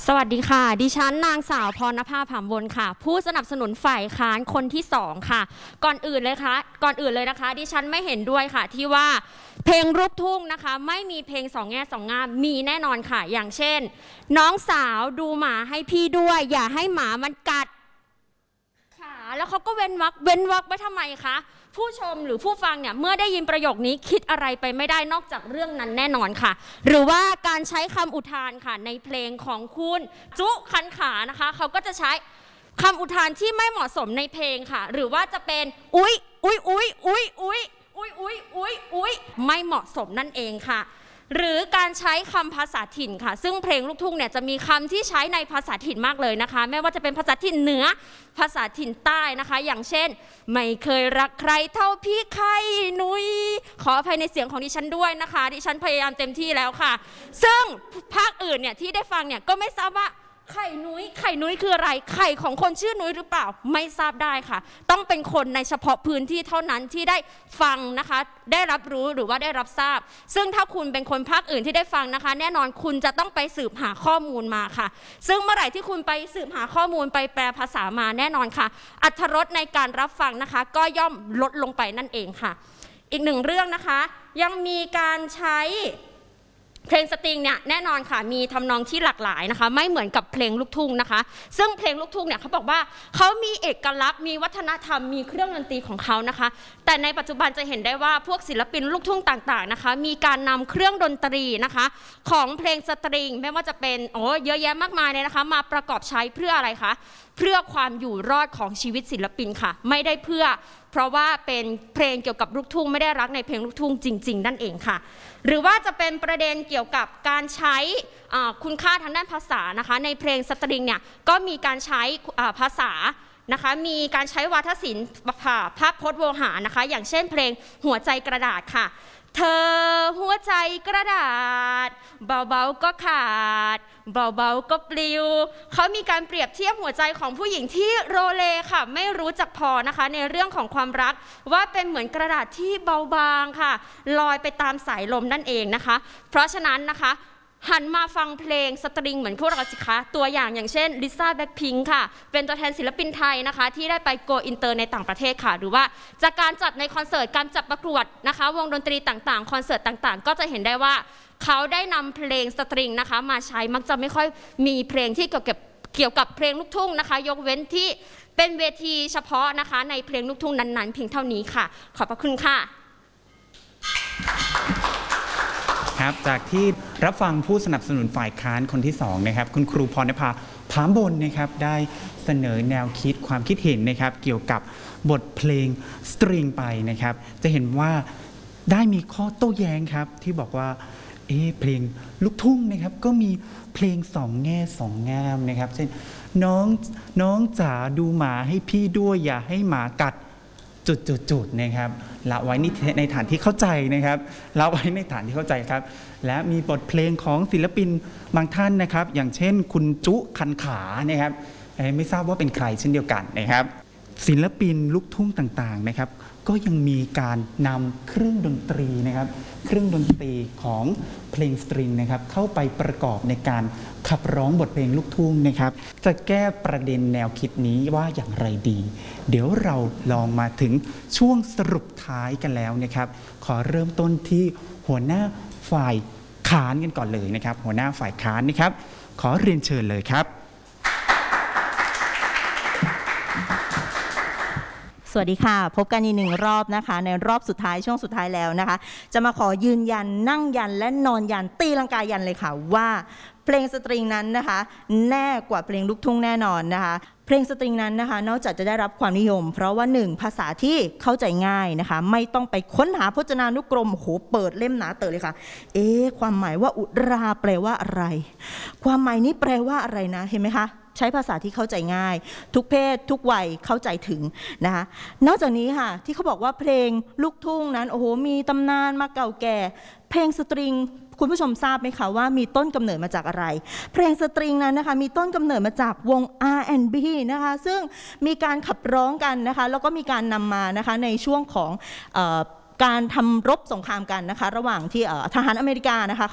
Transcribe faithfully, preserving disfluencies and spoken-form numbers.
สวัสดีค่ะดิฉันนางสาวพรณภาผามวลค่ะผู้สนับสนุนฝ่ายค้านคนที่สองค่ะก่อนอื่นเลยค่ะก่อนอื่นเลยนะคะดิฉันไม่เห็นด้วยค่ะที่ว่าเพลงลูกทุ่งนะคะไม่มีเพลงสองแง่สองงามมีแน่นอนค่ะอย่างเช่นน้องสาวดูหมาให้พี่ด้วยอย่าให้หมามันกัดค่ะแล้วเขาก็เว้นวรรคเว้นวรรคไว้ทำไมคะผู้ชมหรือผู้ฟังเนี่ยเมื่อได้ยินประโยคนี้คิดอะไรไปไม่ได้นอกจากเรื่องนั้นแน่นอนค่ะหรือว่าการใช้คำอุทานค่ะในเพลงของคุณจุคันขานะคะเขาก็จะใช้คำอุทานที่ไม่เหมาะสมในเพลงค่ะหรือว่าจะเป็นอุ๊ยอุ๊ยอุ๊ยอุ๊ยอุ๊ยอุ๊ยอุ๊ยอุ๊ยอุ๊ยไม่เหมาะสมนั่นเองค่ะหรือการใช้คำภาษาถิ่นค่ะซึ่งเพลงลูกทุ่งเนี่ยจะมีคำที่ใช้ในภาษาถิ่นมากเลยนะคะไม่ว่าจะเป็นภาษาถิ่นเหนือภาษาถิ่นใต้นะคะอย่างเช่นไม่เคยรักใครเท่าพี่ไข่นุ้ยขออภัยในเสียงของดิฉันด้วยนะคะดิฉันพยายามเต็มที่แล้วค่ะซึ่งภาคอื่นเนี่ยที่ได้ฟังเนี่ยก็ไม่ทราบว่าไข่นุ้ยไข่นุ้ยคืออะไรไข่ของคนชื่อนุ้ยหรือเปล่าไม่ทราบได้ค่ะต้องเป็นคนในเฉพาะพื้นที่เท่านั้นที่ได้ฟังนะคะได้รับรู้หรือว่าได้รับทราบซึ่งถ้าคุณเป็นคนภาคอื่นที่ได้ฟังนะคะแน่นอนคุณจะต้องไปสืบหาข้อมูลมาค่ะซึ่งเมื่อไหร่ที่คุณไปสืบหาข้อมูลไปแปลภาษามาแน่นอนค่ะอรรถรสในการรับฟังนะคะก็ย่อมลดลงไปนั่นเองค่ะอีกหนึ่งเรื่องนะคะยังมีการใช้เพลงสตริงเนี่ยแน่นอนค่ะมีทำนองที่หลากหลายนะคะไม่เหมือนกับเพลงลูกทุ่งนะคะซึ่งเพลงลูกทุ่งเนี่ยเขาบอกว่าเขามีเอกลักษณ์มีวัฒนธรรมมีเครื่องดนตรีของเขานะคะแต่ในปัจจุบันจะเห็นได้ว่าพวกศิลปินลูกทุ่งต่างๆนะคะมีการนำเครื่องดนตรีนะคะของเพลงสตริงไม่ว่าจะเป็นโอ้เยอะแยะมากมายเลยนะคะมาประกอบใช้เพื่ออะไรคะเพื่อความอยู่รอดของชีวิตศิลปินค่ะไม่ได้เพื่อเพราะว่าเป็นเพลงเกี่ยวกับลูกทุ่งไม่ได้รักในเพลงลูกทุ่งจริงๆนั่นเองค่ะหรือว่าจะเป็นประเด็นเกี่ยวกับการใช้คุณค่าทางด้านภาษานะคะในเพลงสตริงเนี่ยก็มีการใช้ภาษานะคะมีการใช้วาทศิลป์ภาพพจน์โวหารนะคะอย่างเช่นเพลงหัวใจกระดาษค่ะเธอหัวใจกระดาษเบาๆก็ขาดเบาๆก็ปลิวเขามีการเปรียบเทียบหัวใจของผู้หญิงที่โรเลค่ะไม่รู้จักพอนะคะในเรื่องของความรักว่าเป็นเหมือนกระดาษที่เบาบางค่ะลอยไปตามสายลมนั่นเองนะคะเพราะฉะนั้นนะคะหันมาฟังเพลงสตริงเหมือนพวกเราสิคะตัวอย่างอย่างเช่นลิซ่าแบล็คพิงค์ค่ะเป็นตัวแทนศิลปินไทยนะคะที่ได้ไปโกอินเตอร์ในต่างประเทศค่ะหรือว่าจากการจัดในคอนเสิร์ตการจัดประกวดนะคะวงดนตรีต่างๆคอนเสิร์ตต่างๆก็จะเห็นได้ว่าเขาได้นำเพลงสตริงนะคะมาใช้มักจะไม่ค่อยมีเพลงที่เกี่ยวกับเกี่ยวกับเพลงลูกทุ่งนะคะยกเว้นที่เป็นเวทีเฉพาะนะคะในเพลงลูกทุ่งนั้นๆเพียงเท่านี้ค่ะขอบพระคุณค่ะครับจากที่รับฟังผู้สนับสนุนฝ่ายค้านคนที่สองนะครับคุณครูพรณภาผามบลนะครับได้เสนอแนวคิดความคิดเห็นนะครับเกี่ยวกับบทเพลงสตริงไปนะครับจะเห็นว่าได้มีข้อโต้แย้งครับที่บอกว่าเอ๊ะเพลงลูกทุ่งนะครับก็มีเพลงสองแง่สองงามนะครับเช่นน้องน้องจ๋าดูหมาให้พี่ด้วยอย่าให้หมากัดจุดๆๆนะครับละไว้ในฐานที่เข้าใจนะครับละไว้ในฐานที่เข้าใจครับและมีบทเพลงของศิลปินบางท่านนะครับอย่างเช่นคุณจุคันขานะครับไม่ทราบว่าเป็นใครเช่นเดียวกันนะครับศิลปินลูกทุ่งต่างๆนะครับก็ยังมีการนำเครื่องดนตรีนะครับเครื่องดนตรีของเพลงสตริงนะครับเข้าไปประกอบในการขับร้องบทเพลงลูกทุ่งนะครับจะแก้ประเด็นแนวคิดนี้ว่าอย่างไรดีเดี๋ยวเราลองมาถึงช่วงสรุปท้ายกันแล้วนะครับขอเริ่มต้นที่หัวหน้าฝ่ายค้านกันก่อนเลยนะครับหัวหน้าฝ่ายค้านนะครับขอเรียนเชิญเลยครับสวัสดีค่ะพบกันอีกหนึ่งรอบนะคะในรอบสุดท้ายช่วงสุดท้ายแล้วนะคะจะมาขอยืนยันนั่งยันและนอนยันตีลังกายันเลยค่ะว่าเพลงสตริงนั้นนะคะแน่กว่าเพลงลูกทุ่งแน่นอนนะคะเพลงสตริงนั้นนะคะนอกจากจะได้รับความนิยมเพราะว่าหนึ่งภาษาที่เข้าใจง่ายนะคะไม่ต้องไปค้นหาพจนานุกรมโหเปิดเล่มหนาเต๋อเลยค่ะเอ๊ะความหมายว่าอุราแปลว่าอะไรความหมายนี้แปลว่าอะไรนะเห็นไหมคะใช้ภาษาที่เข้าใจง่ายทุกเพศทุกวัยเข้าใจถึงนะคะนอกจากนี้ค่ะที่เขาบอกว่าเพลงลูกทุ่งนั้นโอ้โหมีตำนานมาเก่าแก่เพลงสตริงคุณผู้ชมทราบไหมคะว่ามีต้นกำเนิดมาจากอะไรเพลงสตริงนั้นนะคะมีต้นกำเนิดมาจากวง อาร์ แอนด์ บี นะคะซึ่งมีการขับร้องกันนะคะแล้วก็มีการนำมานะคะในช่วงของการทำรบสงครามกันนะคะระหว่างที่ทหารอเมริกานะคะ